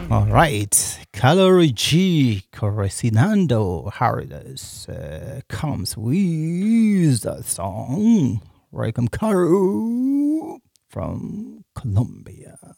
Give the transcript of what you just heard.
All right, Calorie G Corecinando Harris comes with the song Welcome Caro from Colombia.